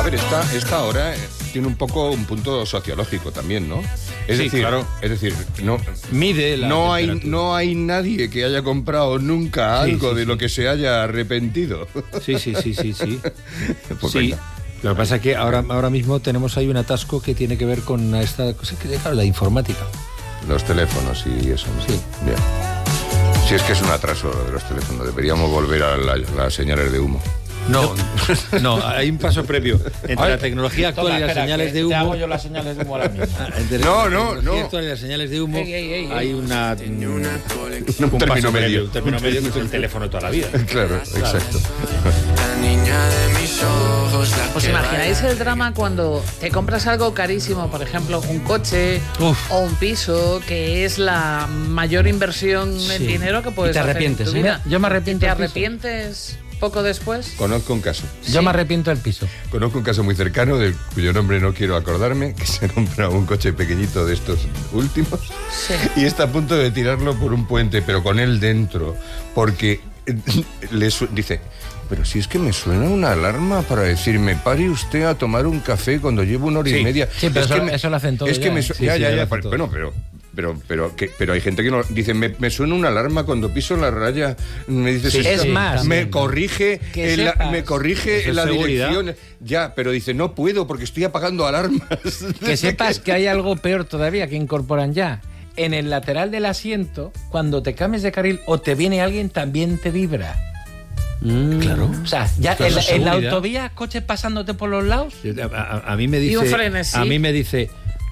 A ver, esta hora tiene un poco un punto sociológico también, ¿no? Es decir, claro. Es decir, no mide la no hay nadie que haya comprado nunca algo de lo que se haya arrepentido. Sí. Pues sí. venga. Lo que pasa es que ahora mismo tenemos ahí un atasco que tiene que ver con esta cosa que claro, la informática. Los teléfonos y eso. Sí. Bien. Si es que es un atraso de los teléfonos, deberíamos volver a las señales de humo. No, hay un paso previo entre la tecnología actual y las señales de humo. Te hago yo las señales de humo ahora mismo. Entre la tecnología actual y las señales de humo hay un término medio. Un término medio que es el teléfono toda la vida. Claro, exacto. ¿Os imagináis el drama cuando te compras algo carísimo, por ejemplo, un coche o un piso, que es la mayor inversión en dinero que puedes hacer en tu vida? Yo me arrepiento. ¿Te arrepientes poco después? Conozco un caso. Yo me arrepiento del piso. Conozco un caso muy cercano, del cuyo nombre no quiero acordarme, que se compra un coche pequeñito de estos últimos y está a punto de tirarlo por un puente, pero con él dentro, porque dice... Pero si es que me suena una alarma para decirme, pare usted a tomar un café cuando llevo 1 hora y media. Sí, pero eso lo hacen todos. Es que bueno, pero hay gente que no dice, me suena una alarma cuando piso la raya. Me dice, es más, me corrige la seguridad. dirección. Ya, pero dice, no puedo porque estoy apagando alarmas. Que sepas que hay algo peor todavía que incorporan ya. En el lateral del asiento, cuando te cambies de carril o te viene alguien, también te vibra. Claro. O sea, ya en la autovía, coches pasándote por los lados. A mí me dice. Y un frenesí. A mí me dice.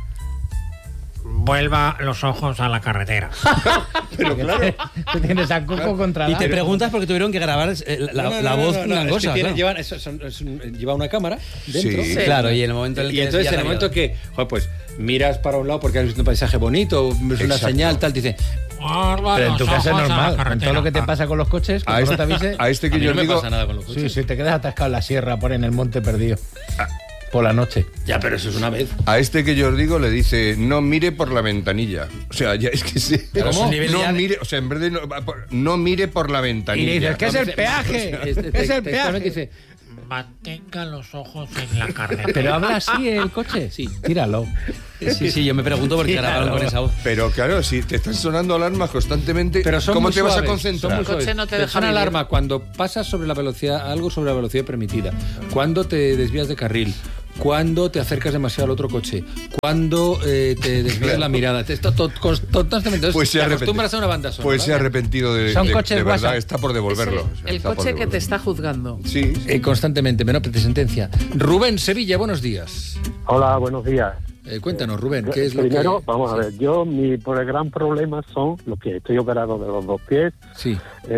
Vuelva los ojos a la carretera. Pero claro. Tú tienes a Coco contra Y te preguntas por qué tuvieron que grabar la voz gangosa. Lleva una cámara dentro. Sí. Claro, y en el momento en el que... Y entonces en el momento que, pues miras para un lado porque has visto un paisaje bonito, ves una señal, tal, te dice... Pero en tu casa es normal, con todo lo que te pasa con los coches, A no te avise. este que yo no me digo... pasa nada con los coches. Sí, te quedas atascado en la sierra, por en el monte perdido. Por la noche. Ya, pero eso es una vez. A este que yo os digo le dice, no mire por la ventanilla. O sea, ya es que sí. ¿Cómo? No mire, o sea, en vez de no mire por la Y ventanilla. le dices, ¿qué es el peaje? ¿Qué es el peaje? Dice, Mantenga los ojos en la carretera. ¿Pero habla así el coche? Sí. Tíralo. Sí, yo me pregunto por qué grabaron con esa voz. Pero claro, si te están sonando alarmas constantemente, pero son ¿cómo muy te vas a suaves, concentrar? El coche no te deja suena vivir. alarma cuando pasas sobre la velocidad, algo sobre la velocidad permitida, cuando te desvías de carril, cuando te acercas demasiado al otro coche, cuando te desvías la mirada, constantemente. Pues te acostumbras a una banda sonora. Pues se ha arrepentido de coches verdad, WhatsApp. está por devolverlo. Es el coche que te está juzgando. Sí. Constantemente, menor de sentencia. Rubén Sevilla, buenos días. Hola, buenos días. Cuéntanos, Rubén, ¿qué es Primero, lo que...? vamos a ver, el gran problema son los pies. Estoy operado de los 2 pies Sí.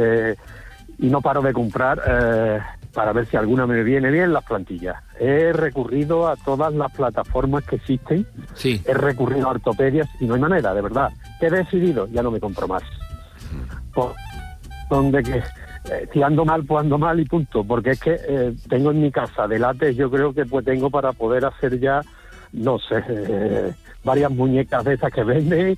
y no paro de comprar para ver si alguna me viene bien las plantillas. He recurrido a todas las plataformas que existen, Sí. he recurrido a ortopedias y no hay manera, de verdad. He decidido, ya no me compro más. Por donde que si ando mal, pues ando mal y punto. Porque es que tengo en mi casa de látex, yo creo que pues tengo para poder hacer ya, no sé, varias muñecas de esas que venden.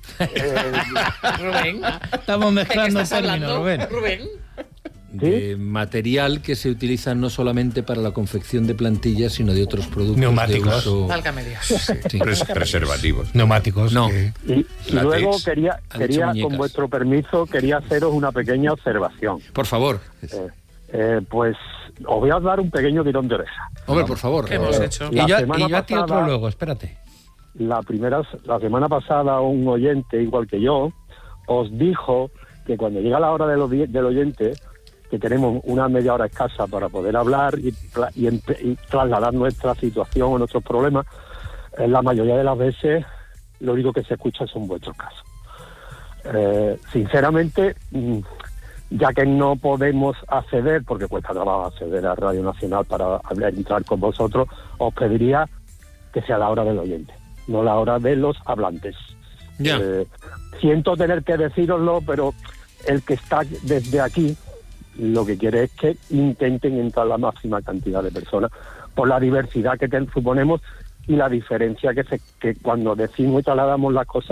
Rubén, Estamos mezclando ¿de qué estás términos, hablando? Rubén. De material que se utiliza no solamente para la confección de plantillas, sino de otros productos. Neumáticos. De uso... Válgame Dios. Sí. Preservativos. Neumáticos. No. Y luego Látex. quería muñecas. con vuestro permiso, quería haceros una pequeña observación. Por favor. Pues os voy a dar un pequeño tirón de oreja. Hombre, por favor. ¿Qué hemos hecho? La Y yo semana a ti otro pasada- luego, espérate. La semana pasada un oyente, igual que yo, os dijo que cuando llega la hora del oyente, que tenemos una media hora escasa para poder hablar y trasladar nuestra situación o nuestros problemas, la mayoría de las veces lo único que se escucha son vuestros casos. Sinceramente, ya que no podemos acceder, porque cuesta trabajo acceder a Radio Nacional para entrar con vosotros, os pediría que sea la hora del oyente, no la hora de los hablantes. Ya. Siento tener que decíroslo, pero el que está desde aquí lo que quiere es que intenten entrar la máxima cantidad de personas por la diversidad que suponemos y la diferencia que cuando decimos y trasladamos las cosas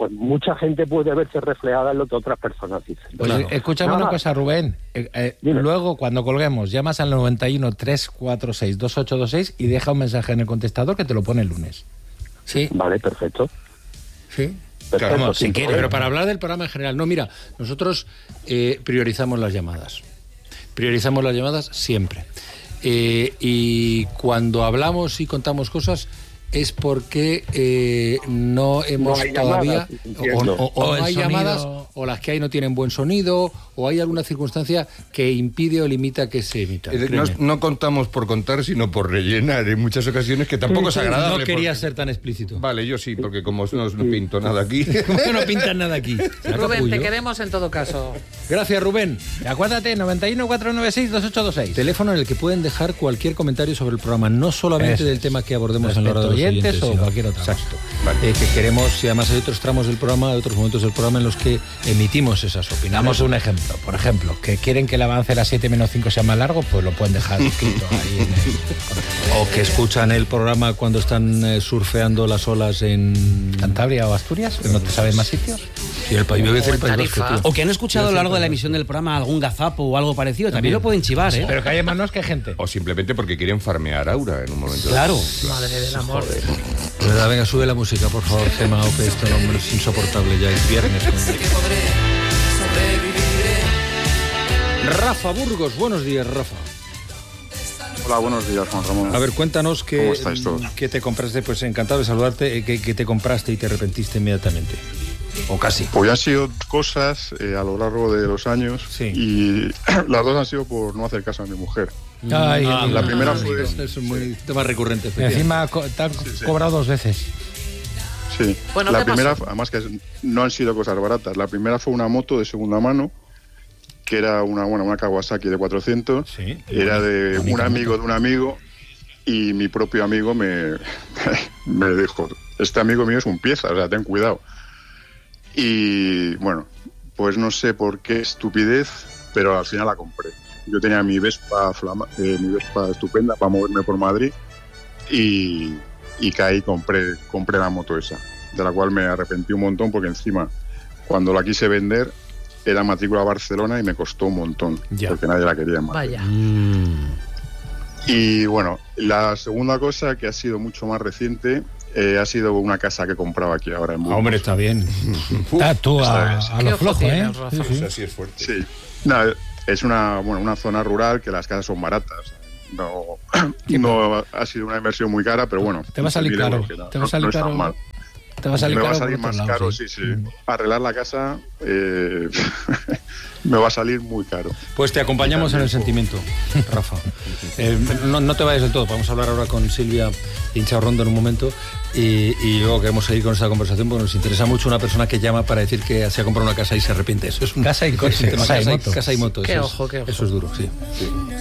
pues mucha gente puede verse reflejada en lo que otras personas dicen. Pues claro. Escúchame una cosa, Rubén. Luego, cuando colguemos, llamas al 91 346 2826 y deja un mensaje en el contestador que te lo pone el lunes. Sí. Vale, perfecto. Sí. Perfecto, Vamos, si quiere, pero para hablar del programa en general. No, mira, nosotros priorizamos las llamadas. Priorizamos las llamadas siempre. Y cuando hablamos y contamos cosas es porque no hemos todavía o no hay llamadas, o las que hay no tienen buen sonido, o hay alguna circunstancia que impide o limita que se emita. No contamos por contar, sino por rellenar en muchas ocasiones, que tampoco es agradable. No quería ser tan explícito. Vale, yo sí, porque como no pinto nada aquí. No pintan nada aquí. Rubén, te queremos en todo caso. Gracias, Rubén. Acuérdate, 91 496 2826. Teléfono en el que pueden dejar cualquier comentario sobre el programa, no solamente del tema que abordemos en la hora de los oyentes o cualquier otra. Exacto. Vale. Que queremos, y además hay otros tramos del programa, hay otros momentos del programa en los que emitimos esas opiniones. Damos un ejemplo. Por ejemplo, que quieren que el avance de las 7 menos 5 sea más largo, pues lo pueden dejar escrito ahí en el... O que escuchan el programa cuando están surfeando las olas en Cantabria o Asturias, que no te sabes más sitios. Sí, el país, o que han escuchado a lo largo de la emisión del programa algún gazapo o algo parecido, también lo pueden chivar, ¿eh? Pero que haya más no es que gente. O simplemente porque quieren farmear Aura en un momento. Claro. Madre del amor. Joder. Venga, sube la música, por favor, Gemma, que esto no es insoportable ya, es viernes. Rafa Burgos, buenos días, Rafa. Hola, buenos días, Juan Ramón. A ver, cuéntanos que, ¿cómo estáis todos? Que te compraste, pues encantado de saludarte, que te compraste y te arrepentiste inmediatamente. O casi. Pues han sido cosas a lo largo de los años, sí. Y las dos han sido por no hacer caso a mi mujer. Ay, la primera fue... Es muy tema recurrente. Encima te han cobrado 2 veces. Sí, bueno, la primera, además que no han sido cosas baratas. La primera fue una moto de segunda mano, que era una Kawasaki de 400, sí, era de un amigo de un amigo, y mi propio amigo me dijo, este amigo mío es un pieza, o sea, ten cuidado. Y bueno, pues no sé por qué estupidez, pero al final la compré. Yo tenía mi Vespa estupenda para moverme por Madrid, y caí, compré la moto esa, de la cual me arrepentí un montón, porque encima cuando la quise vender era matrícula Barcelona y me costó un montón, porque nadie la quería más. Vaya. Y bueno, la segunda cosa, que ha sido mucho más reciente, ha sido una casa que he comprado aquí ahora en Burgos. Hombre, está bien. Está tú a lo flojo, ¿eh? Sí. Así es fuerte. Sí. No, es una zona rural que las casas son baratas. No ha sido una inversión muy cara, pero bueno. Te va a salir caro. Te va a salir caro. Me va a salir más caro, sí. Arreglar la casa me va a salir muy caro. Pues te acompañamos en el sentimiento, Rafa. No te vayas del todo. Vamos a hablar ahora con Silvia Incharrondo en un momento, y luego queremos seguir con esta conversación porque nos interesa mucho una persona que llama para decir que se ha comprado una casa y se arrepiente. Eso es casa y coche, casa y moto. Qué ojo. Eso es duro, sí.